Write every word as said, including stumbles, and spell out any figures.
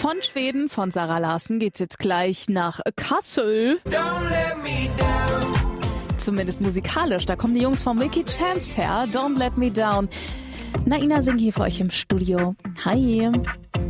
Von Schweden, von Zara Larsson, geht's jetzt gleich nach Kassel. Don't let me down. Zumindest musikalisch, da kommen die Jungs von Milky Chance her. Don't Let Me Down. Naina singt hier für euch im Studio. Hi.